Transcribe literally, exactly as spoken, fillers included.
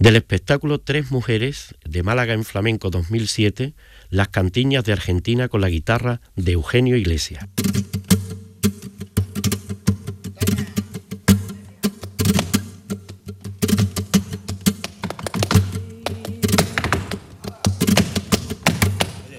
Del espectáculo Tres Mujeres, de Málaga en Flamenco dos mil siete, Las Cantiñas de Argentina con la guitarra de Eugenio Iglesias.